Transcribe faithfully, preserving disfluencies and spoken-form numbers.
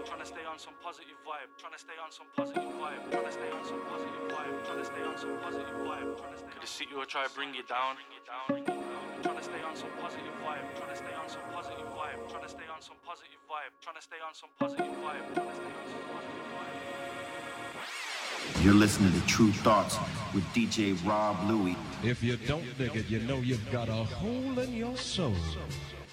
Trying to stay on some positive vibe. Trying to stay on some positive vibe. Trying to stay on some positive vibe. Trying to stay on some positive vibe. Could the city will try to bring you down? Trying to stay on some positive vibe. Trying to stay on some positive vibe. Trying to stay on some positive vibe. Trying to stay on some positive vibe. Trying to stay on some positive vibe. You're listening to True Thoughts with D J Rob Louie. If you don't dig it, you know you've got a hole in your soul.